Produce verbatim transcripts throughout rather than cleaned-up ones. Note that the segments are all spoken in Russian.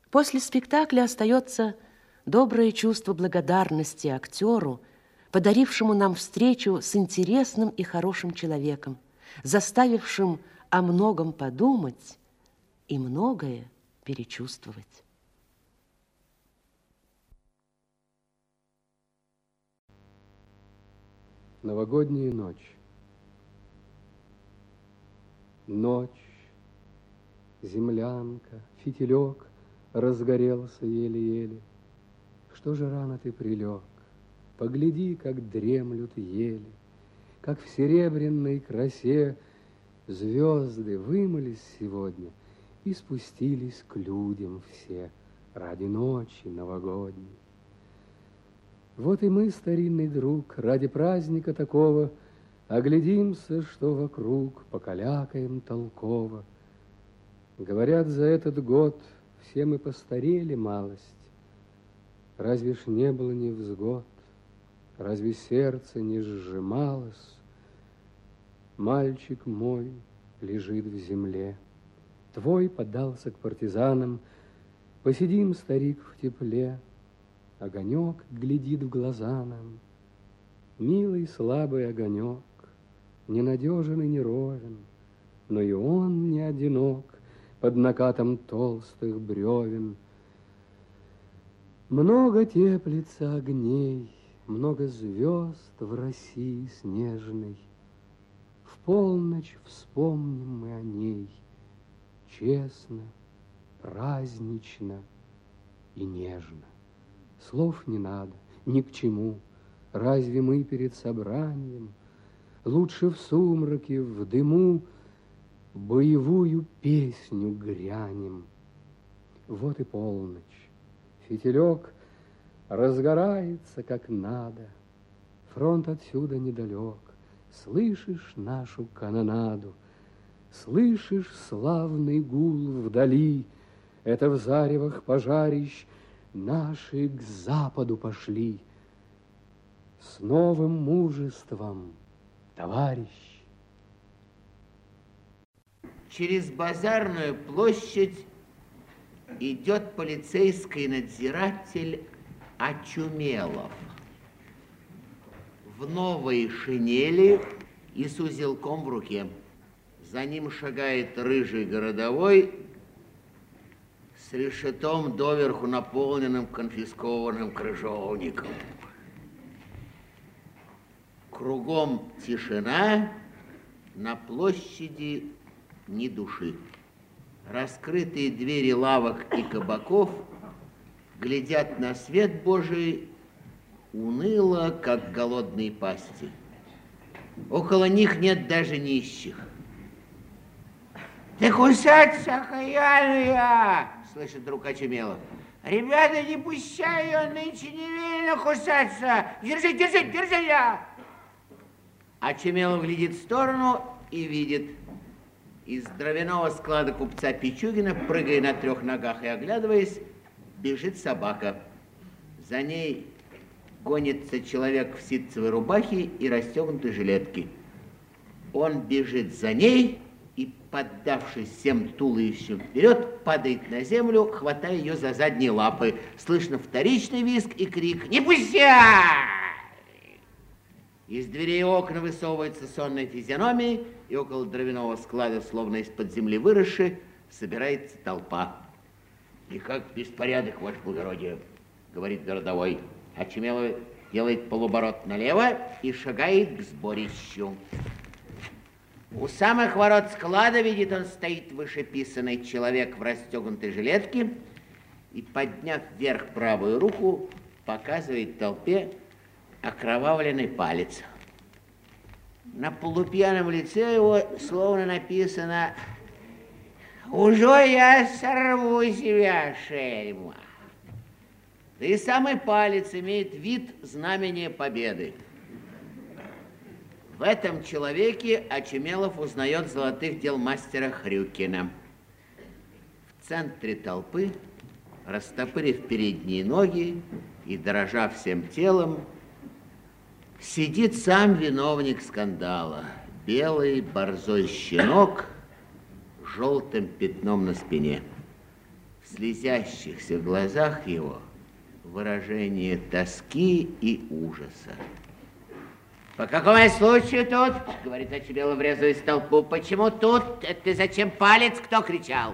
После спектакля остается доброе чувство благодарности актеру, подарившему нам встречу с интересным и хорошим человеком, заставившим о многом подумать и многое перечувствовать. Новогодняя ночь. Ночь, землянка, фитилек разгорелся еле-еле. Что же рано ты прилег? Погляди, как дремлют ели, как в серебряной красе звезды вымылись сегодня и спустились к людям все ради ночи новогодней. Вот и мы, старинный друг, ради праздника такого оглядимся, что вокруг, покалякаем толково. Говорят, за этот год все мы постарели малость. Разве ж не было невзгод, разве сердце не сжималось? Мальчик мой лежит в земле, твой подался к партизанам. Посидим, старик, в тепле, огонек глядит в глаза нам. Милый слабый огонек, ненадежен и неровен, но и он не одинок под накатом толстых бревен. Много теплится огней, много звезд в России снежной. В полночь вспомним мы о ней честно, празднично и нежно. Слов не надо, ни к чему. Разве мы перед собранием лучше в сумраке, в дыму боевую песню грянем? Вот и полночь. Фитилек разгорается как надо. Фронт отсюда недалек. Слышишь нашу канонаду? Слышишь славный гул вдали? Это в заревах пожарищ наши к западу пошли. С новым мужеством, товарищ! Через базарную площадь идет полицейский надзиратель Очумелов. В новой шинели и с узелком в руке. За ним шагает рыжий городовой с решетом доверху наполненным конфискованным крыжовником. Кругом тишина, на площади ни души. Раскрытые двери лавок и кабаков глядят на свет Божий уныло, как голодные пасти. Около них нет даже нищих. «Ты кусаться, окаянная!» — слышит друг Очумелов. «Ребята, не пущай ее, нынче не велено кусаться! Держи, держи, держи я!» Очумелов глядит в сторону и видит. Из дровяного склада купца Пичугина, прыгая на трех ногах и оглядываясь, бежит собака. За ней гонится человек в ситцевой рубахе и расстегнутой жилетке. Он бежит за ней и, поддавшись всем туловищем вперед, падает на землю, хватая ее за задние лапы. Слышно вторичный визг и крик «Не пущай!». Из дверей окна высовывается сонная физиономия, и около дровяного склада, словно из-под земли выросши, собирается толпа. «И как беспорядок, ваше благородие», — говорит городовой. Очумелов делает полуоборот налево и шагает к сборищу. У самых ворот склада, видит он, стоит вышеписанный человек в расстегнутой жилетке и, подняв вверх правую руку, показывает толпе окровавленный палец. На полупьяном лице его словно написано «Уже я сорву себя, шельма». Да и самый палец имеет вид знамения победы. В этом человеке Очумелов узнает золотых дел мастера Хрюкина. В центре толпы, растопырив передние ноги и дрожа всем телом, сидит сам виновник скандала, белый борзой щенок с желтым пятном на спине. В В слезящихся глазах его выражение тоски и ужаса. По какому случаю тут? Говорит Очумелов, врезаясь в толпу. Почему тут? Это зачем палец? Кто кричал?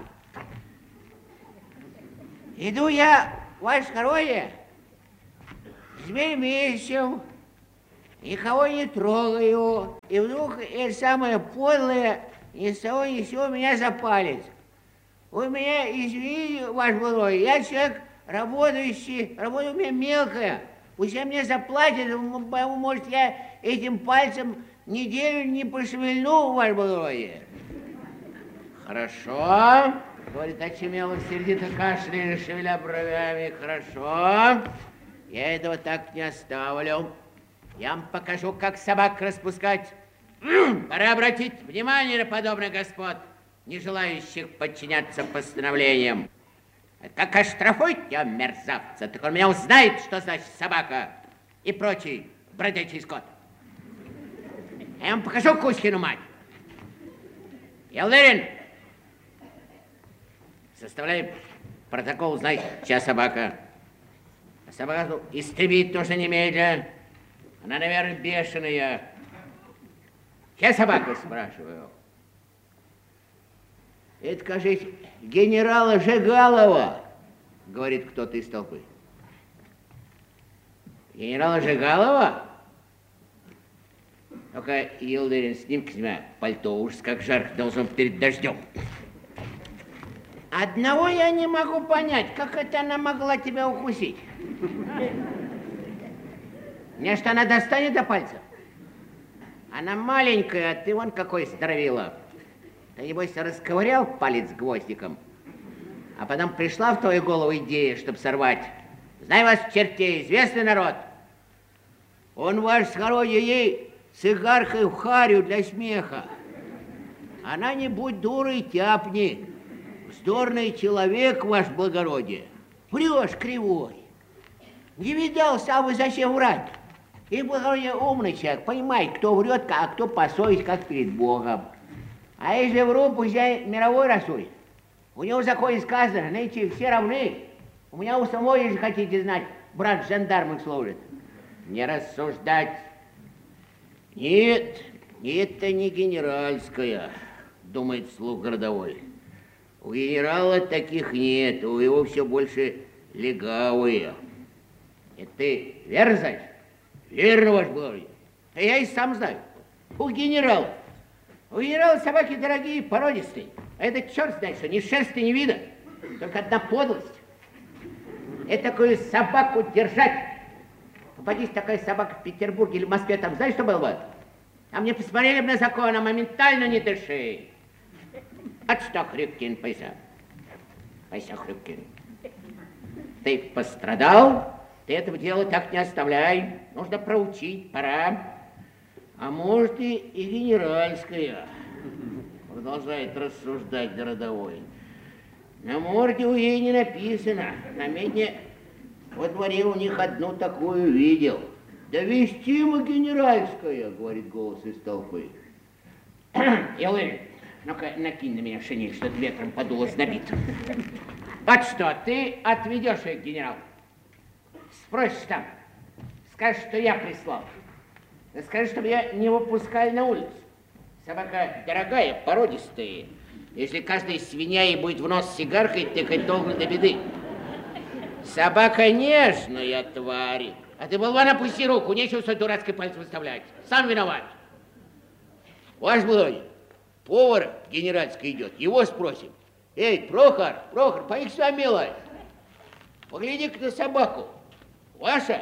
Иду я, ваше короле, с Бельмесем, никого не трогаю. И вдруг это самое подлое ни с того ни с сего меня за палец. Вы меня извините, ваше благородие, я человек работающий, работа у меня мелкая. Пусть мне заплатят, может, я этим пальцем неделю не пошевельну, ваше благородие. Хорошо, говорит Очумелов, сердито кашляя, шевеля бровями. Хорошо, я этого так не оставлю. Я вам покажу, как собак распускать. Пора обратить внимание на подобных господ, не желающих подчиняться постановлениям. Как оштрафуйте мерзавца, так он меня узнает, что значит собака и прочий бродячий скот. Я вам покажу Кузькину мать. Елдырин, составляй протокол, узнай, чья собака. А собаку истребить нужно немедленно. Она, наверное, бешеная. Чья собака, спрашиваю? Это, кажется, генерала Жигалова, говорит кто-то из толпы. Генерала Жигалова? Ну-ка, Елдырин, сними-ка с меня пальто, уж как жарко должен перед дождем. Одного я не могу понять, как это она могла тебя укусить? Мне что, она достанет до пальца? Она маленькая, а ты вон какой здоровила. Ты, небось, расковырял палец гвоздиком, а потом пришла в твою голову идея, чтобы сорвать. Знай вас, чертей, известный народ. Он, ваш скородие, ей с игаркой в харю для смеха. Она не будь дурой, тяпни. Вздорный человек, ваш благородие. Врешь кривой. Не видал сам вы зачем врать. И благородие умный человек, понимает, кто врет, а кто по совести, как перед Богом. А если вру, пусть я мировой рассудит. У него в законе сказано, нынче все равны. У меня у самого, если хотите знать, брат в жандармах служит. Не рассуждать. Нет, это не генеральская, думает вслух городовой. У генерала таких нет, у его все больше легавые. Это ты верно знаешь? Верно, ваш благородие. А я и сам знаю. У генерала. У генерала собаки дорогие, породистые. А этот черт знает, что ни шерсти, ни вида. Только одна подлость. Это такую собаку держать. Попадись такая собака в Петербурге или в Москве, там знаешь, что было бы? Там не посмотрели бы на закон, а моментально не дыши. Вот что, Хрюкин, пайса. Пайса, Хрюкин. Ты пострадал? Ты этого дела так не оставляй. Нужно проучить, пора. А может и, и генеральская, продолжает рассуждать городовой. На морде у ей не написано. На медне во дворе у них одну такую видел. Да вестима генеральская, говорит голос из толпы. Елы, ну-ка накинь на меня шинель, что-то ветром подуло снобит. Вот что, ты отведешь ее к генералу. Спросишь там, скажешь, что я прислал. Скажи, чтобы я не выпускали на улицу. Собака дорогая, породистая. Если каждая свинья ей будет в нос сигаркой, тыкать долго до беды. Собака нежная тварь. А ты, болван, опусти руку, нечего свой дурацкий палец выставлять. Сам виноват. Ваш благородие, повар генеральский идет, его спросим. Эй, Прохор, Прохор, поди сюда, милая. Погляди-ка на собаку. Ваша?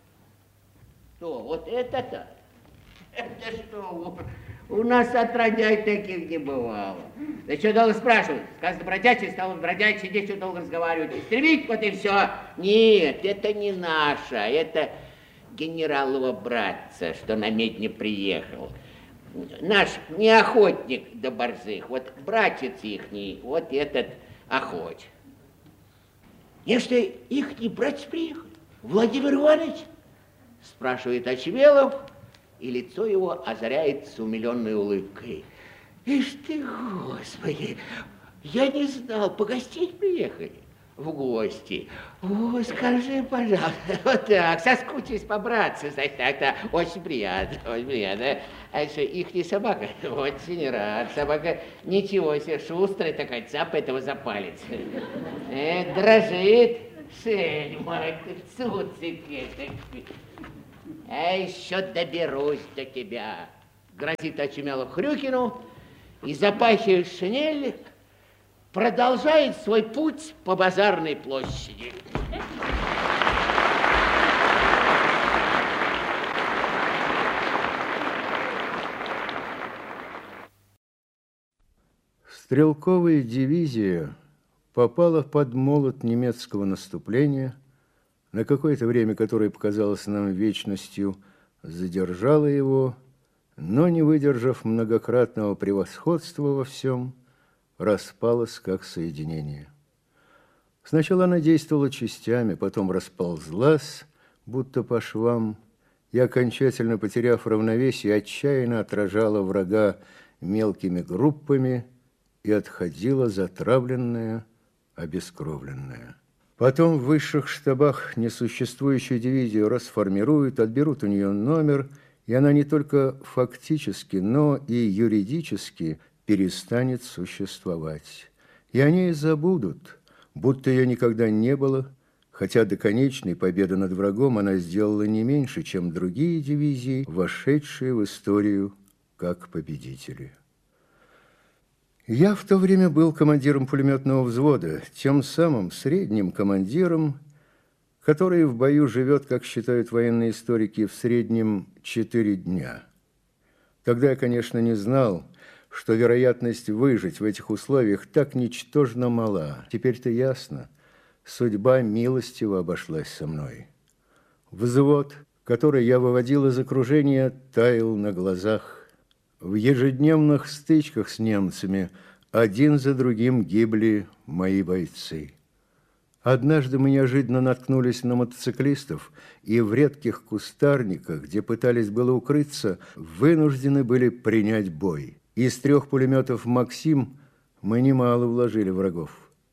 Что, вот это-то? Это что? У нас отродяй таких не бывало. Да что долго спрашивать? Сказано, бродячий, стал бродячий, здесь что долго разговаривать. Истребить, вот и все. Нет, это не наша, это генералова братца, что на медне приехал. Наш не охотник до борзых, вот братец ихний, вот этот охотник. Если ихний братец приехал, Владимир Иванович, спрашивает Очумелов, и лицо его озаряется умиленной улыбкой. Ишь ты, Господи, я не знал, погостить приехали. в гости. О, скажи, пожалуйста, вот так, соскучись по-братцу, значит, так-то, очень приятно, очень приятно. А что, ихняя собака? Очень рад. Собака, ничего себе, шустрая такая, цапает его за палец. Э, дрожит. Шельма, ты цуцик этакий. А еще доберусь до тебя. Грозит очумело Хрюкину и, запахивая шинель, продолжает свой путь по базарной площади. Стрелковая дивизия попала под молот немецкого наступления, на какое-то время, которое показалось нам вечностью, задержала его, но, не выдержав многократного превосходства во всем, распалась как соединение. Сначала она действовала частями, потом расползлась, будто по швам, и, окончательно потеряв равновесие, отчаянно отражала врага мелкими группами и отходила затравленная, обескровленная. Потом в высших штабах несуществующую дивизию расформируют, отберут у нее номер, и она не только фактически, но и юридически перестанет существовать. И о ней забудут, будто ее никогда не было, хотя до конечной победы над врагом она сделала не меньше, чем другие дивизии, вошедшие в историю как победители. Я в то время был командиром пулеметного взвода, тем самым средним командиром, который в бою живет, как считают военные историки, в среднем четыре дня. Тогда я, конечно, не знал, что вероятность выжить в этих условиях так ничтожно мала. Теперь-то ясно, судьба милостиво обошлась со мной. Взвод, который я выводил из окружения, таял на глазах. В ежедневных стычках с немцами один за другим гибли мои бойцы. Однажды мы неожиданно наткнулись на мотоциклистов, и в редких кустарниках, где пытались было укрыться, вынуждены были принять бой. Из трех пулеметов «Максим» мы немало вложили врагов.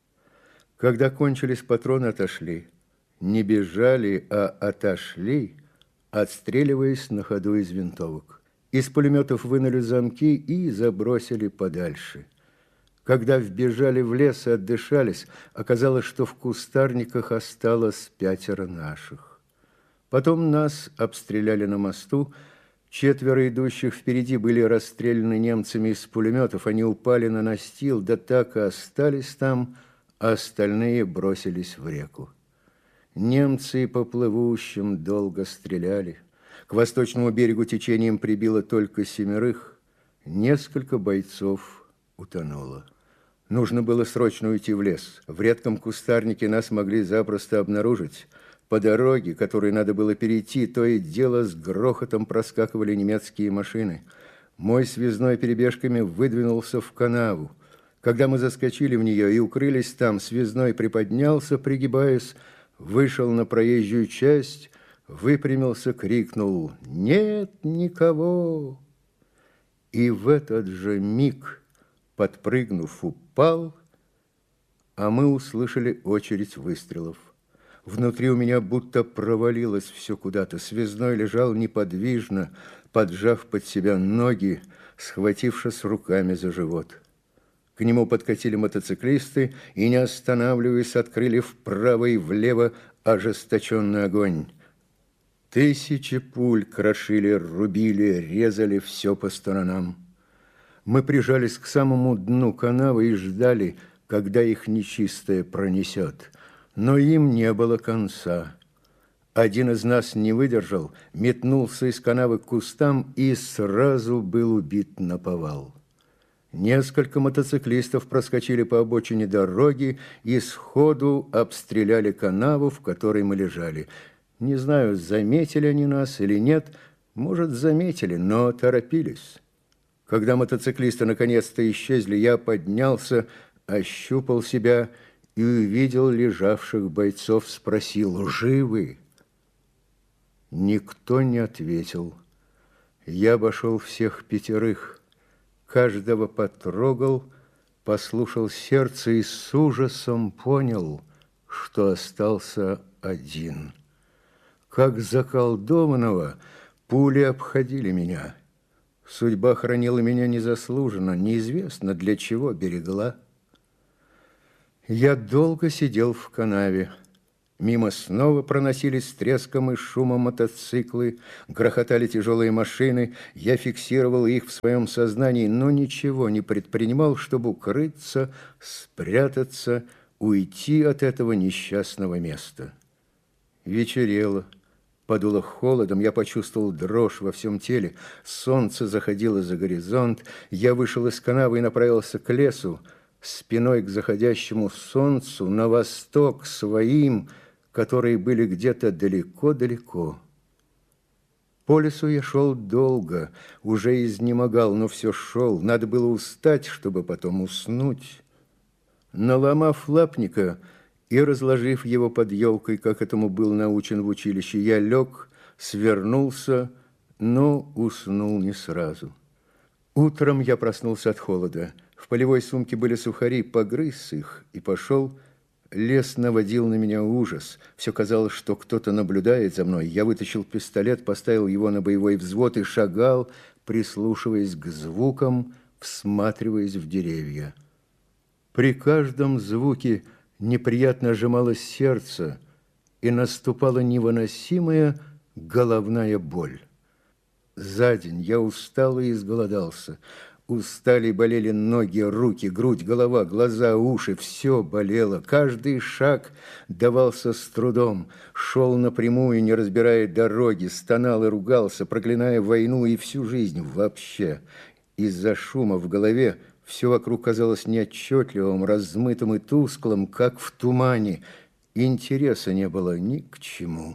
Когда кончились патроны, отошли. Не бежали, а отошли, отстреливаясь на ходу из винтовок. Из пулеметов вынули замки и забросили подальше. Когда вбежали в лес и отдышались, оказалось, что в кустарниках осталось пятеро наших. Потом нас обстреляли на мосту. Четверо идущих впереди были расстреляны немцами из пулеметов. Они упали на настил, да так и остались там, а остальные бросились в реку. Немцы по плывущим долго стреляли. К восточному берегу течением прибило только семерых. Несколько бойцов утонуло. Нужно было срочно уйти в лес. В редком кустарнике нас могли запросто обнаружить. По дороге, которой надо было перейти, то и дело с грохотом проскакивали немецкие машины. Мой связной перебежками выдвинулся в канаву. Когда мы заскочили в нее и укрылись там, связной приподнялся, пригибаясь, вышел на проезжую часть, выпрямился, крикнул: «Нет никого!» И в этот же миг, подпрыгнув, упал, а мы услышали очередь выстрелов. Внутри у меня будто провалилось все куда-то. Связной лежал неподвижно, поджав под себя ноги, схватившись руками за живот. К нему подкатили мотоциклисты и, не останавливаясь, открыли вправо и влево ожесточенный огонь. Тысячи пуль крошили, рубили, резали все по сторонам. Мы прижались к самому дну канавы и ждали, когда их нечистое пронесет. Но им не было конца. Один из нас не выдержал, метнулся из канавы к кустам и сразу был убит наповал. Несколько мотоциклистов проскочили по обочине дороги и сходу обстреляли канаву, в которой мы лежали. Не знаю, заметили они нас или нет, может, заметили, но торопились. Когда мотоциклисты наконец-то исчезли, я поднялся, ощупал себя и увидел лежавших бойцов, спросил: «Живы?» Никто не ответил. Я обошел всех пятерых, каждого потрогал, послушал сердце и с ужасом понял: что остался один. Как заколдованного пули обходили меня. Судьба хранила меня незаслуженно, неизвестно для чего берегла. Я долго сидел в канаве. Мимо снова проносились с треском и шумом мотоциклы, грохотали тяжелые машины. Я фиксировал их в своем сознании, но ничего не предпринимал, чтобы укрыться, спрятаться, уйти от этого несчастного места. Вечерело, подуло холодом, я почувствовал дрожь во всем теле. Солнце заходило за горизонт. Я вышел из канавы и направился к лесу, спиной к заходящему солнцу, на восток своим, которые были где-то далеко-далеко. По лесу я шел долго, уже изнемогал, но все шел. Надо было устать, чтобы потом уснуть. Наломав лапника и разложив его под елкой, как этому был научен в училище, я лег, свернулся, но уснул не сразу. Утром я проснулся от холода. В полевой сумке были сухари, погрыз их и пошел. Лес наводил на меня ужас. Все казалось, что кто-то наблюдает за мной. Я вытащил пистолет, поставил его на боевой взвод и шагал, прислушиваясь к звукам, всматриваясь в деревья. При каждом звуке неприятно сжималось сердце, и наступала невыносимая головная боль. За день я устал и изголодался. Устали и болели ноги, руки, грудь, голова, глаза, уши. Все болело. Каждый шаг давался с трудом. Шел напрямую, не разбирая дороги, стонал и ругался, проклиная войну и всю жизнь вообще. Из-за шума в голове все вокруг казалось неотчетливым, размытым и тусклым, как в тумане. Интереса не было ни к чему.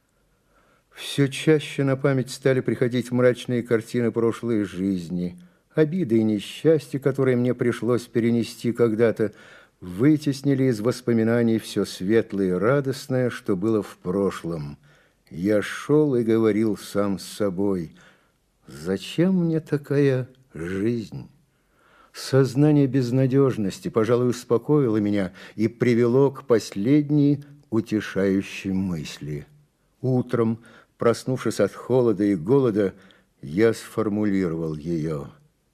Все чаще на память стали приходить мрачные картины прошлой жизни. Обиды и несчастья, которые мне пришлось перенести когда-то, вытеснили из воспоминаний все светлое и радостное, что было в прошлом. Я шел и говорил сам с собой: зачем мне такая жизнь? Сознание безнадежности, пожалуй, успокоило меня и привело к последней утешающей мысли. Утром, проснувшись от холода и голода, я сформулировал ее: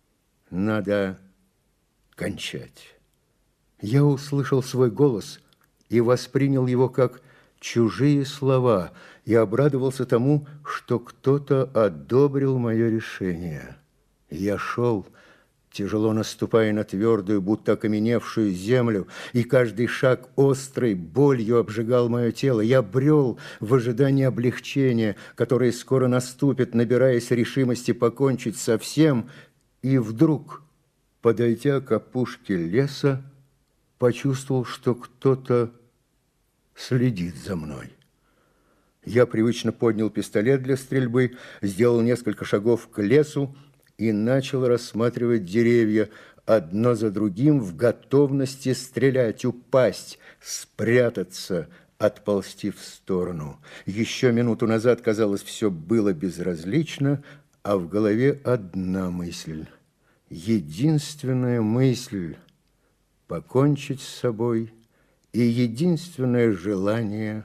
надо кончать. Я услышал свой голос и воспринял его как чужие слова и обрадовался тому, что кто-то одобрил мое решение. Я шел, тяжело наступая на твердую, будто окаменевшую землю, и каждый шаг острой болью обжигал мое тело. Я брел в ожидании облегчения, которое скоро наступит, набираясь решимости покончить со всем, и вдруг, подойдя к опушке леса, почувствовал, что кто-то следит за мной. Я привычно поднял пистолет для стрельбы, сделал несколько шагов к лесу и начал рассматривать деревья, одно за другим, в готовности стрелять, упасть, спрятаться, отползти в сторону. Еще минуту назад, казалось, все было безразлично, а в голове одна мысль, единственная мысль – покончить с собой, и единственное желание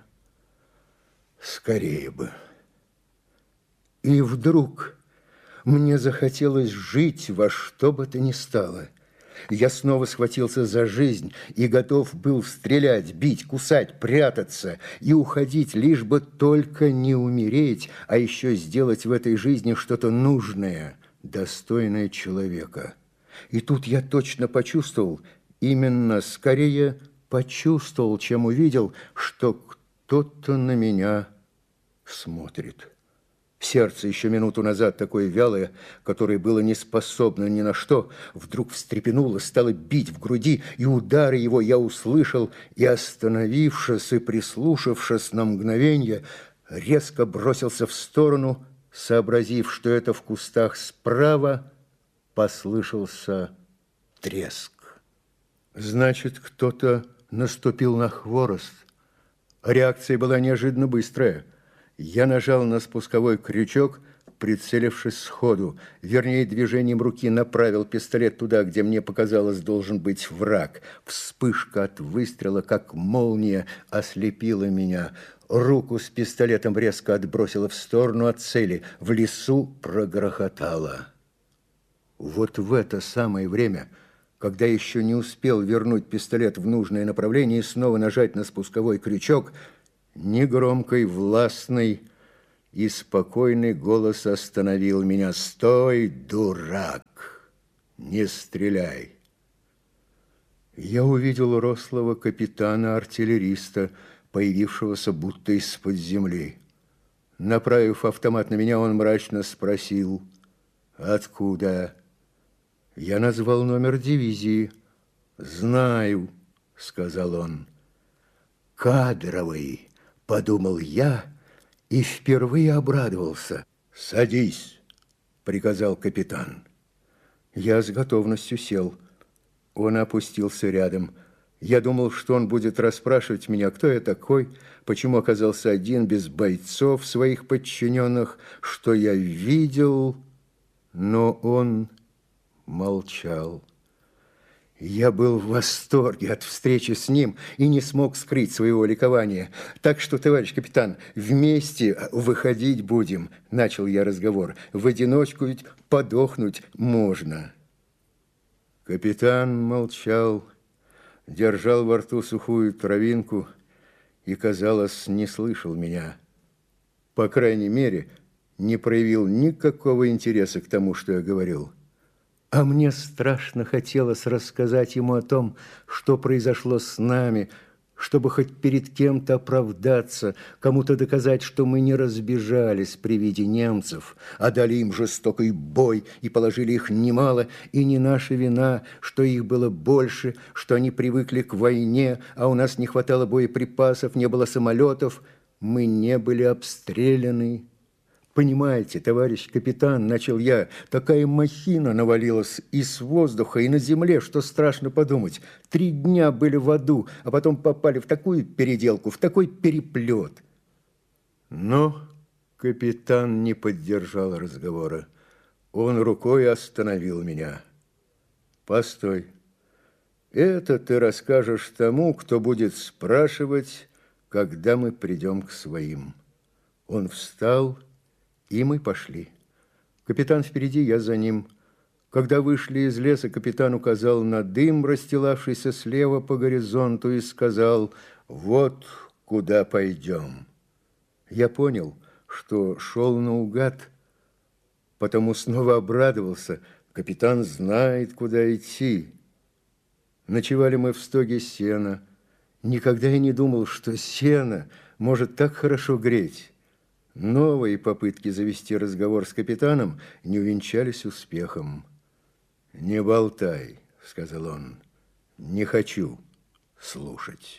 – скорее бы. И вдруг мне захотелось жить во что бы то ни стало. Я снова схватился за жизнь и готов был стрелять, бить, кусать, прятаться и уходить, лишь бы только не умереть, а еще сделать в этой жизни что-то нужное, достойное человека. И тут я точно почувствовал, именно скорее почувствовал, чем увидел, что кто-то на меня смотрит. Сердце, еще минуту назад такое вялое, которое было не способно ни на что, вдруг встрепенуло, стало бить в груди, и удары его я услышал, и, остановившись и прислушавшись на мгновенье, резко бросился в сторону, сообразив, что это в кустах справа послышался треск. Значит, кто-то наступил на хворост. Реакция была неожиданно быстрая. Я нажал на спусковой крючок, прицелившись сходу, вернее, движением руки направил пистолет туда, где мне показалось должен быть враг. Вспышка от выстрела, как молния, ослепила меня. Руку с пистолетом резко отбросила в сторону от цели. В лесу прогрохотало. Вот в это самое время, когда еще не успел вернуть пистолет в нужное направление и снова нажать на спусковой крючок, негромкий, властный и спокойный голос остановил меня. «Стой, дурак! Не стреляй!» Я увидел рослого капитана-артиллериста, появившегося будто из-под земли. Направив автомат на меня, он мрачно спросил: «Откуда?» Я назвал номер дивизии. «Знаю», — сказал он. «Кадровый», — подумал я и впервые обрадовался. «Садись», — приказал капитан. Я с готовностью сел. Он опустился рядом. Я думал, что он будет расспрашивать меня, кто я такой, почему оказался один, без бойцов, своих подчиненных, что я видел, но он молчал. Я был в восторге от встречи с ним и не смог скрыть своего ликования. «Так что, товарищ капитан, вместе выходить будем», – начал я разговор. «В одиночку ведь подохнуть можно». Капитан молчал, держал во рту сухую травинку и, казалось, не слышал меня. По крайней мере, не проявил никакого интереса к тому, что я говорил. А мне страшно хотелось рассказать ему о том, что произошло с нами, чтобы хоть перед кем-то оправдаться, кому-то доказать, что мы не разбежались при виде немцев, а дали им жестокий бой и положили их немало, и не наша вина, что их было больше, что они привыкли к войне, а у нас не хватало боеприпасов, не было самолетов, мы не были обстреляны. «Понимаете, товарищ капитан, — начал я, — такая махина навалилась и с воздуха, и на земле, что страшно подумать. Три дня были в аду, а потом попали в такую переделку, в такой переплет». Но капитан не поддержал разговора. Он рукой остановил меня. «Постой, это ты расскажешь тому, кто будет спрашивать, когда мы придем к своим». Он встал, и мы пошли. Капитан впереди, я за ним. Когда вышли из леса, капитан указал на дым, расстилавшийся слева по горизонту, и сказал: «Вот куда пойдем». Я понял, что шел наугад, потому снова обрадовался. Капитан знает, куда идти. Ночевали мы в стоге сена. Никогда я не думал, что сено может так хорошо греть. Новые попытки завести разговор с капитаном не увенчались успехом. «Не болтай», — сказал он, — «не хочу слушать».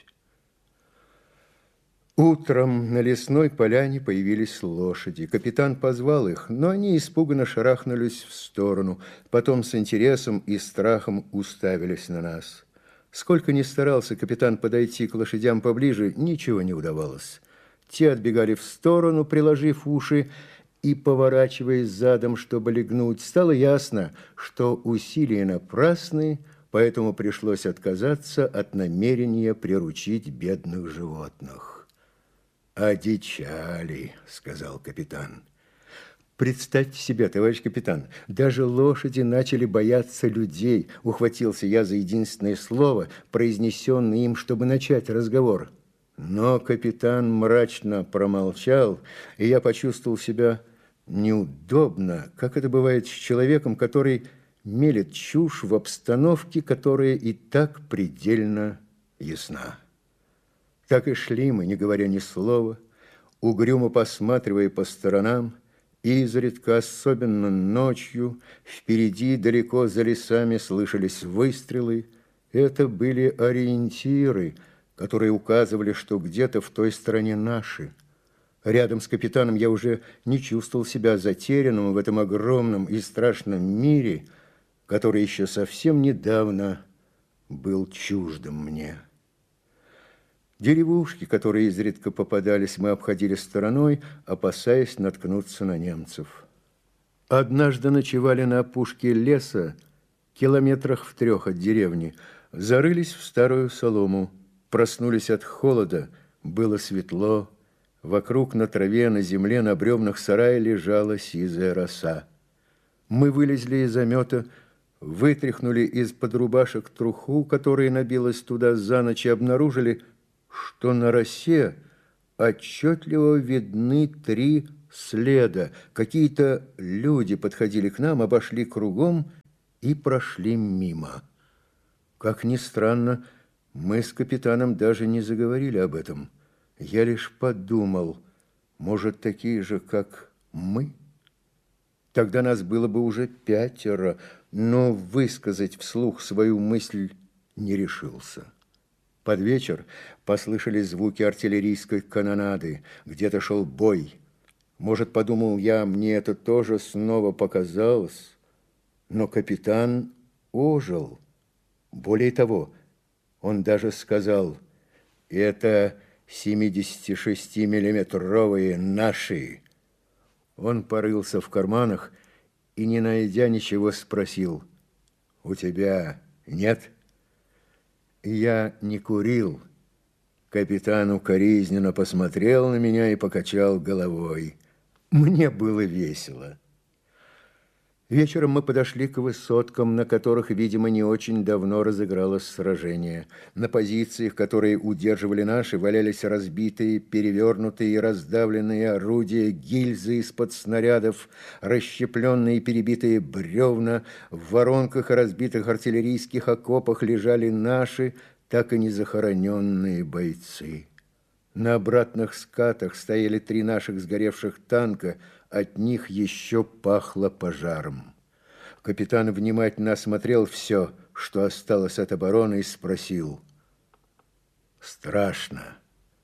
Утром на лесной поляне появились лошади. Капитан позвал их, но они испуганно шарахнулись в сторону, потом с интересом и страхом уставились на нас. Сколько ни старался капитан подойти к лошадям поближе, ничего не удавалось. Те отбегали в сторону, приложив уши и поворачиваясь задом, чтобы легнуть. Стало ясно, что усилия напрасны, поэтому пришлось отказаться от намерения приручить бедных животных. «Одичали», — сказал капитан. «Представьте себе, товарищ капитан, даже лошади начали бояться людей», — ухватился я за единственное слово, произнесенное им, чтобы начать разговор. Но капитан мрачно промолчал, и я почувствовал себя неудобно, как это бывает с человеком, который мелет чушь в обстановке, которая и так предельно ясна. Так и шли мы, не говоря ни слова, угрюмо посматривая по сторонам, и изредка, особенно ночью, впереди, далеко за лесами, слышались выстрелы. Это были ориентиры, которые указывали, что где-то в той стороне наши. Рядом с капитаном я уже не чувствовал себя затерянным в этом огромном и страшном мире, который еще совсем недавно был чуждым мне. Деревушки, которые изредка попадались, мы обходили стороной, опасаясь наткнуться на немцев. Однажды ночевали на опушке леса, километрах в трех от деревни, зарылись в старую солому, проснулись от холода, было светло, вокруг на траве, на земле, на бревнах сарая лежала сизая роса. Мы вылезли из омета, вытряхнули из-под рубашек труху, которая набилась туда за ночь, и обнаружили, что на росе отчетливо видны три следа. Какие-то люди подходили к нам, обошли кругом и прошли мимо. Как ни странно, мы с капитаном даже не заговорили об этом. Я лишь подумал, может, такие же, как мы? Тогда нас было бы уже пятеро, но высказать вслух свою мысль не решился. Под вечер послышались звуки артиллерийской канонады, где-то шел бой. Может, подумал я, мне это тоже снова показалось, но капитан ожил. Более того, он даже сказал, это семидесятишестимиллиметровые наши. Он порылся в карманах и, не найдя ничего, спросил, у тебя нет? Я не курил. Капитан укоризненно посмотрел на меня и покачал головой. Мне было весело. Вечером мы подошли к высоткам, на которых, видимо, не очень давно разыгралось сражение. На позициях, которые удерживали наши, валялись разбитые, перевернутые и раздавленные орудия, гильзы из-под снарядов, расщепленные и перебитые бревна. В воронках и разбитых артиллерийских окопах лежали наши, так и не захороненные бойцы. На обратных скатах стояли три наших сгоревших танка, от них еще пахло пожаром. Капитан внимательно осмотрел все, что осталось от обороны, и спросил. Страшно.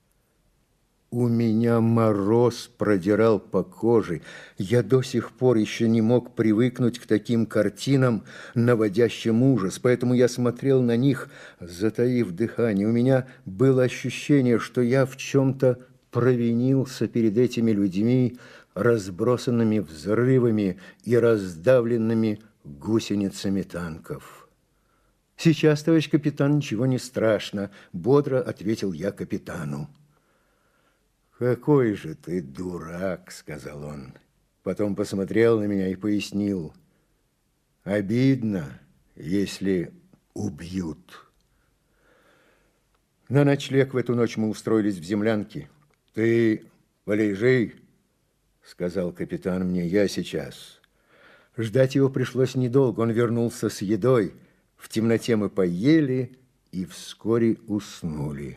У меня мороз продирал по коже. Я до сих пор еще не мог привыкнуть к таким картинам, наводящим ужас, поэтому я смотрел на них, затаив дыхание. У меня было ощущение, что я в чем-то провинился перед этими людьми, разбросанными взрывами и раздавленными гусеницами танков. «Сейчас, товарищ капитан, ничего не страшно», — бодро ответил я капитану. «Какой же ты дурак», — сказал он. Потом посмотрел на меня и пояснил. «Обидно, если убьют». На ночлег в эту ночь мы устроились в землянке. «Ты полежи», — сказал капитан мне, — «я сейчас». Ждать его пришлось недолго. Он вернулся с едой. В темноте мы поели и вскоре уснули.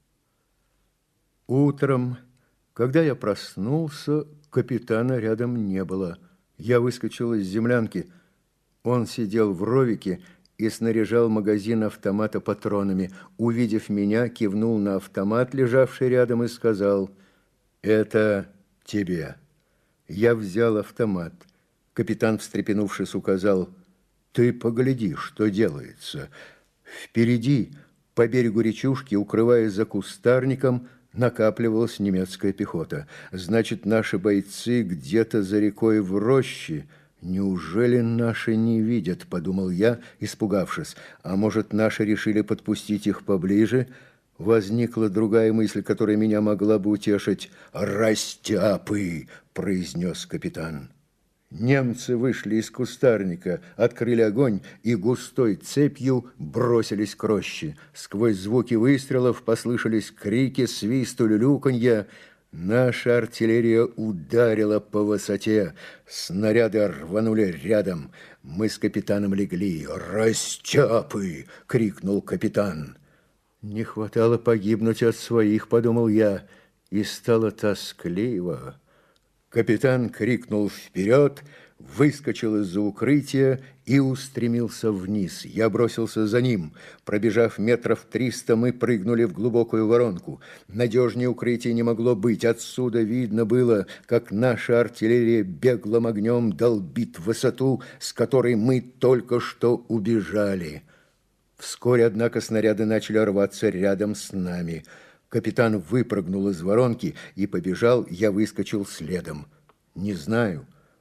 Утром, когда я проснулся, капитана рядом не было. Я выскочил из землянки. Он сидел в ровике и снаряжал магазин автомата патронами. Увидев меня, кивнул на автомат, лежавший рядом, и сказал: «Это тебе». Я взял автомат. Капитан, встрепенувшись, указал: «Ты погляди, что делается». Впереди, по берегу речушки, укрываясь за кустарником, накапливалась немецкая пехота. Значит, наши бойцы где-то за рекой в роще. Неужели наши не видят, подумал я, испугавшись. А может, наши решили подпустить их поближе? Возникла другая мысль, которая меня могла бы утешить. «Растяпы!» – произнес капитан. Немцы вышли из кустарника, открыли огонь и густой цепью бросились к роще. Сквозь звуки выстрелов послышались крики, свист, улюлюканье. Наша артиллерия ударила по высоте. Снаряды рванули рядом. Мы с капитаном легли. «Растяпы!» – крикнул капитан. Не хватало погибнуть от своих, подумал я, и стало тоскливо. Капитан крикнул вперед, выскочил из-за укрытия и устремился вниз. Я бросился за ним. Пробежав метров триста, мы прыгнули в глубокую воронку. Надежнее укрытия не могло быть. Отсюда видно было, как наша артиллерия беглым огнем долбит высоту, с которой мы только что убежали. Вскоре, однако, снаряды начали рваться рядом с нами. Капитан выпрыгнул из воронки и побежал, я выскочил следом. Не знаю,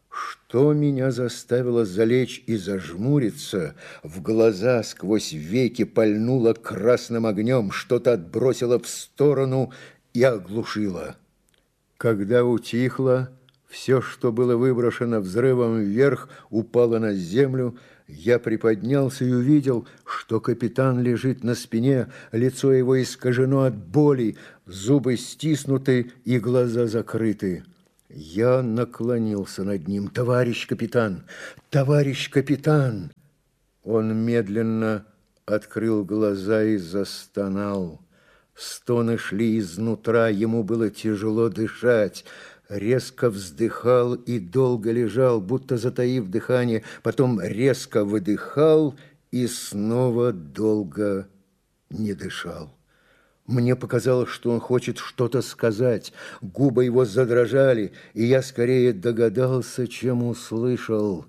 Что меня заставило залечь и зажмуриться, в глаза сквозь веки пальнуло красным огнем, что-то отбросило в сторону и оглушило. Когда утихло, все, что было выброшено взрывом вверх, упало на землю. Я приподнялся и увидел, что капитан лежит на спине, лицо его искажено от боли, зубы стиснуты и глаза закрыты. Я наклонился над ним. «Товарищ капитан! Товарищ капитан!» Он медленно открыл глаза и застонал. Стоны шли изнутра, ему было тяжело дышать. Резко вздыхал и долго лежал, будто затаив дыхание, потом резко выдыхал и снова долго не дышал. Мне показалось, что он хочет что-то сказать. Губы его задрожали, и я скорее догадался, чем услышал.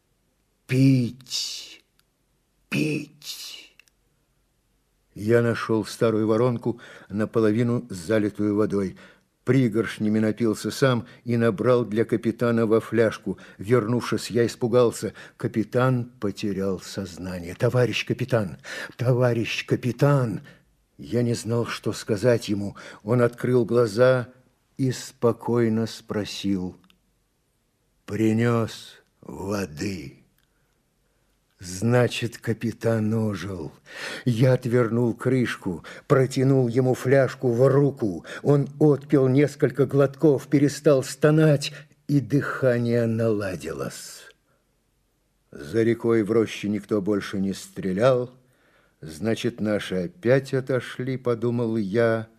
«Пить! Пить!» Я нашел старую воронку, наполовину залитую водой. Пригоршнями напился сам и набрал для капитана во фляжку. Вернувшись, я испугался. Капитан потерял сознание. «Товарищ капитан! Товарищ капитан!» Я не знал, что сказать ему. Он открыл глаза и спокойно спросил: «Принес воды?» Значит, капитан ожил. Я отвернул крышку, протянул ему фляжку в руку. Он отпил несколько глотков, перестал стонать, и дыхание наладилось. За рекой в роще никто больше не стрелял. Значит, наши опять отошли, подумал я.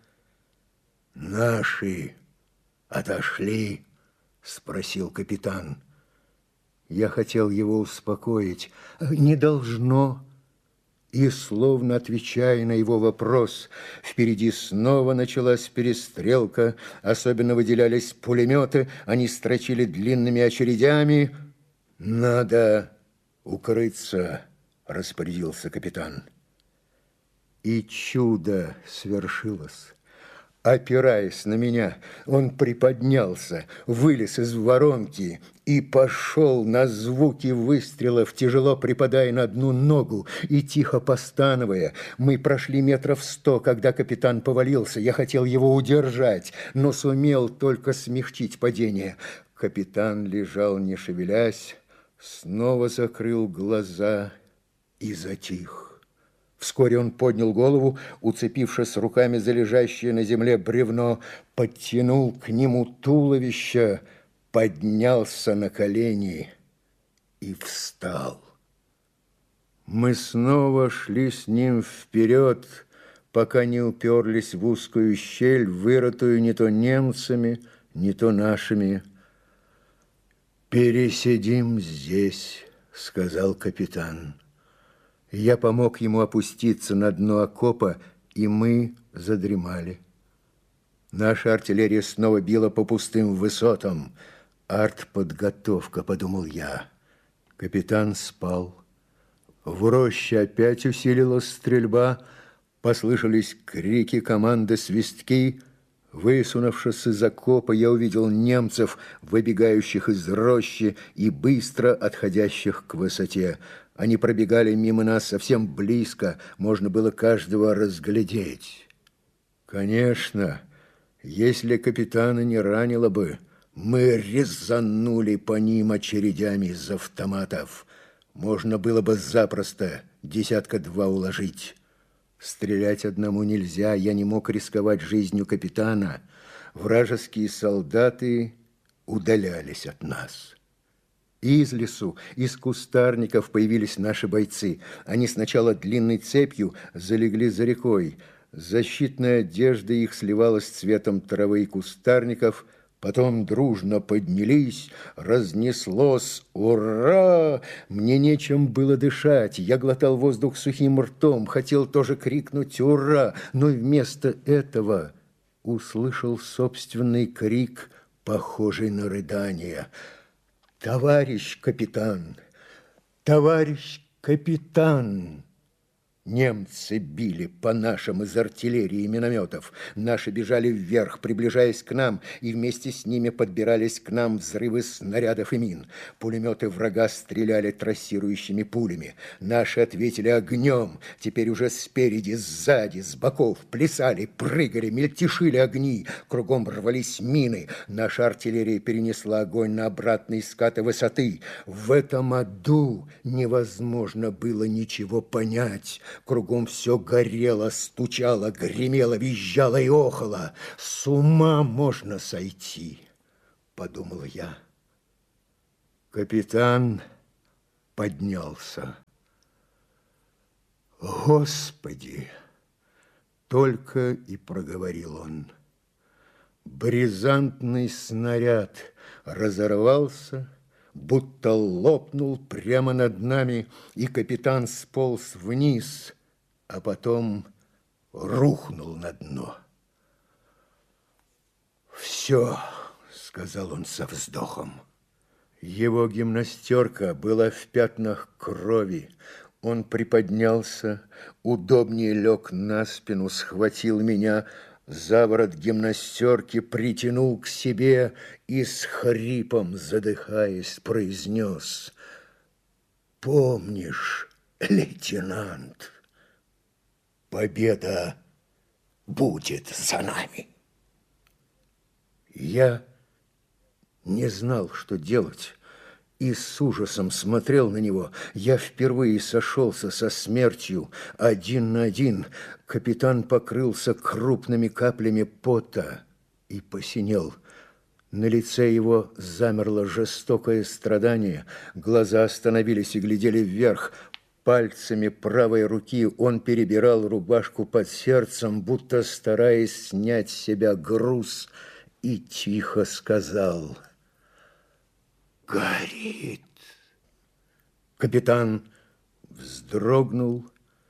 Наши отошли? Спросил капитан. Я хотел его успокоить. Не должно. И, словно отвечая на его вопрос, впереди снова началась перестрелка. Особенно выделялись пулеметы. Они строчили длинными очередями. Надо укрыться, распорядился капитан. И чудо свершилось. Опираясь на меня, он приподнялся, вылез из воронки и пошел на звуки выстрелов, тяжело припадая на одну ногу и тихо постановая. Мы прошли метров сто, когда капитан повалился. Я хотел его удержать, но сумел только смягчить падение. Капитан лежал, не шевелясь, снова закрыл глаза и затих. Вскоре он поднял голову, уцепившись руками за лежащее на земле бревно, подтянул к нему туловище, поднялся на колени и встал. Мы снова шли с ним вперед, пока не уперлись в узкую щель, вырытую не то немцами, не то нашими. «Пересидим здесь», — сказал капитан. Я помог ему опуститься на дно окопа, и мы задремали. Наша артиллерия снова била по пустым высотам. Артподготовка, подумал я. Капитан спал. В роще опять усилилась стрельба. Послышались крики, команды, свистки. Высунувшись из окопа, я увидел немцев, выбегающих из рощи и быстро отходящих к высоте. Они пробегали мимо нас совсем близко, можно было каждого разглядеть. Конечно, если капитана не ранило бы, мы резанули по ним очередями из автоматов. Можно было бы запросто десятка-два уложить. Стрелять одному нельзя, я не мог рисковать жизнью капитана. Вражеские солдаты удалялись от нас. Из лесу, из кустарников появились наши бойцы. Они сначала длинной цепью залегли за рекой. Защитная одежда их сливалась с цветом травы и кустарников. Потом дружно поднялись, разнеслось «Ура!». Мне нечем было дышать. Я глотал воздух сухим ртом, хотел тоже крикнуть «Ура!», но вместо этого услышал собственный крик, похожий на рыдание. «Товарищ капитан! Товарищ капитан!» Немцы били по нашим из артиллерии и минометов. Наши бежали вверх, приближаясь к нам, и вместе с ними подбирались к нам взрывы снарядов и мин. Пулеметы врага стреляли трассирующими пулями. Наши ответили огнем. Теперь уже спереди, сзади, с боков плясали, прыгали, мельтешили огни. Кругом рвались мины. Наша артиллерия перенесла огонь на обратные скаты высоты. В этом аду невозможно было ничего понять. Кругом все горело, стучало, гремело, визжало и охало. С ума можно сойти, подумал я. Капитан поднялся. Господи, только и проговорил он. Бризантный снаряд разорвался, будто лопнул прямо над нами, и капитан сполз вниз, а потом рухнул на дно. «Все», — сказал он со вздохом. Его гимнастерка была в пятнах крови. Он приподнялся, удобнее лег на спину, схватил меня за ворот гимнастерки, притянул к себе и с хрипом, задыхаясь, произнес: «Помнишь, лейтенант, победа будет за нами». Я не знал, что делать, и с ужасом смотрел на него. Я впервые сошелся со смертью один на один. Капитан покрылся крупными каплями пота и посинел. На лице его замерло жестокое страдание. Глаза остановились и глядели вверх. Пальцами правой руки он перебирал рубашку под сердцем, будто стараясь снять с себя груз, и тихо сказал: «Горит». Капитан вздрогнул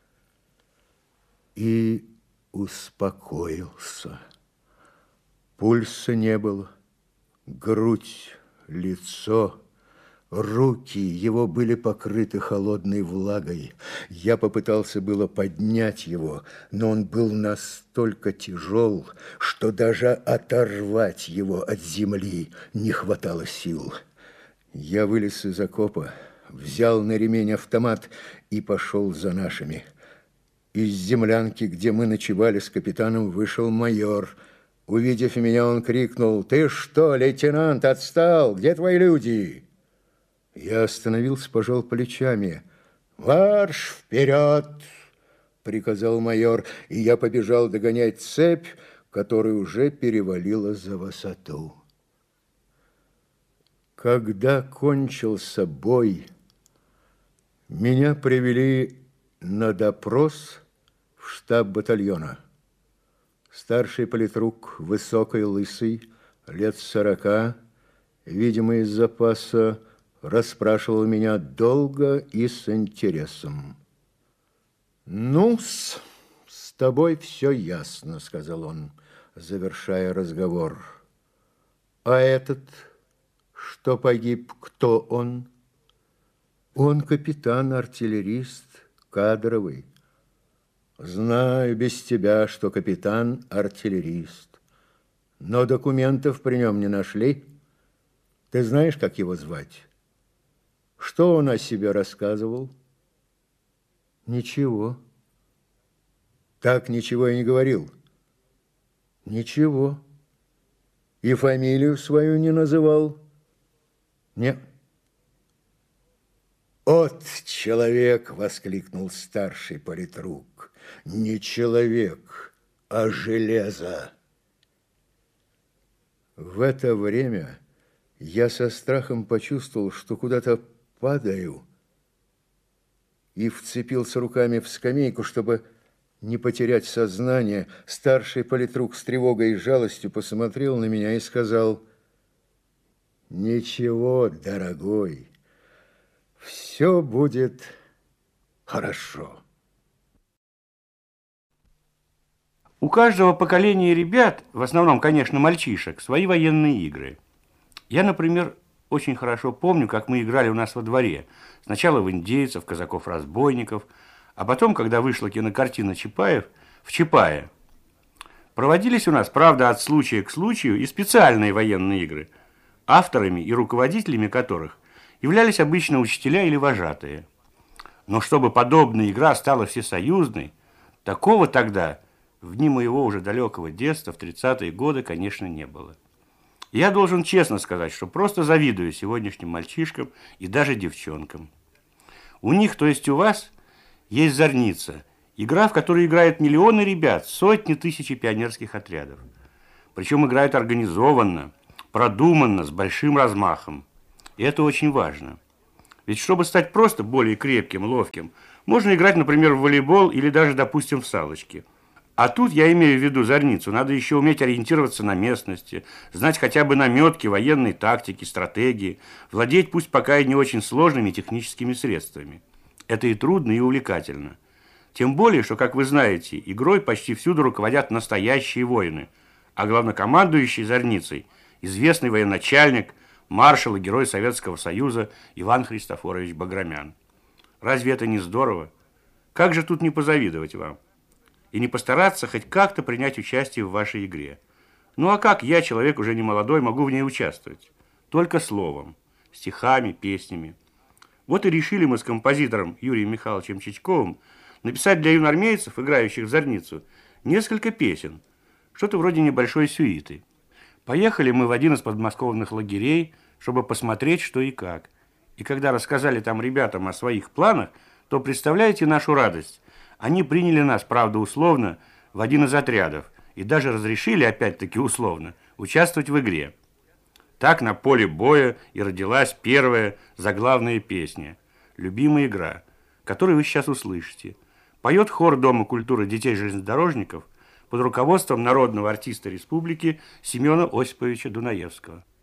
и успокоился. Пульса не было. Грудь, лицо, руки его были покрыты холодной влагой. Я попытался было поднять его, но он был настолько тяжел, что даже оторвать его от земли не хватало сил. Я вылез из окопа, взял на ремень автомат и пошел за нашими. Из землянки, где мы ночевали с капитаном, вышел майор. Увидев меня, он крикнул: «Ты что, лейтенант, отстал? Где твои люди?» Я остановился, пожал плечами. «Марш вперед!» — приказал майор, и я побежал догонять цепь, которая уже перевалила за высоту. Когда кончился бой, меня привели на допрос в штаб батальона. Старший политрук, высокий, лысый, лет сорока, видимо, из запаса, расспрашивал меня долго и с интересом. «Ну-с, с тобой все ясно», — сказал он, завершая разговор. «А этот, что погиб, кто он?» «Он капитан-артиллерист, кадровый». «Знаю без тебя, что капитан-артиллерист, но документов при нем не нашли. Ты знаешь, как его звать? Что он о себе рассказывал?» «Ничего». «Так ничего и не говорил?» «Ничего». «И фамилию свою не называл?» «Нет». «От человек!» — воскликнул старший политрук. «Не человек, а железо!» В это время я со страхом почувствовал, что куда-то падаю, и вцепился руками в скамейку, чтобы не потерять сознание. Старший политрук с тревогой и жалостью посмотрел на меня и сказал: «Ничего, дорогой, все будет хорошо». У каждого поколения ребят, в основном, конечно, мальчишек, свои военные игры. Я, например, очень хорошо помню, как мы играли у нас во дворе. Сначала в индейцев, казаков-разбойников, А потом, когда вышла кинокартина «Чапаев», в Чапае проводились у нас, правда, от случая к случаю и специальные военные игры, авторами и руководителями которых являлись обычно учителя или вожатые. Но чтобы подобная игра стала всесоюзной, такого тогда, в дни моего уже далекого детства, в тридцатые годы, конечно, не было. Я должен честно сказать, что просто завидую сегодняшним мальчишкам и даже девчонкам. У них, то есть у вас, есть «Зорница», игра, в которой играют миллионы ребят, сотни тысяч пионерских отрядов. Причем играют организованно, продуманно, с большим размахом. И это очень важно. Ведь чтобы стать просто более крепким, ловким, можно играть, например, в волейбол или даже, допустим, в салочки. А тут, я имею в виду «Зорницу», надо еще уметь ориентироваться на местности, знать хотя бы наметки военной тактики, стратегии, владеть пусть пока и не очень сложными техническими средствами. Это и трудно, и увлекательно. Тем более, что, как вы знаете, игрой почти всюду руководят настоящие воины, а главнокомандующий «Зорницей» – известный военачальник, маршал и герой Советского Союза Иван Христофорович Баграмян. Разве это не здорово? Как же тут не позавидовать вам? И не постараться хоть как-то принять участие в вашей игре. Ну а как я, человек уже не молодой, могу в ней участвовать? Только словом, стихами, песнями. Вот и решили мы с композитором Юрием Михайловичем Чичковым написать для юноармейцев, играющих в «Зорницу», несколько песен, что-то вроде небольшой сюиты. Поехали мы в один из подмосковных лагерей, чтобы посмотреть, что и как. И когда рассказали там ребятам о своих планах, то представляете нашу радость. Они приняли нас, правда, условно, в один из отрядов и даже разрешили, опять-таки условно, участвовать в игре. Так на поле боя и родилась первая заглавная песня «Любимая игра», которую вы сейчас услышите. Поет хор Дома культуры детей-железнодорожников под руководством народного артиста республики Семена Осиповича Дунаевского.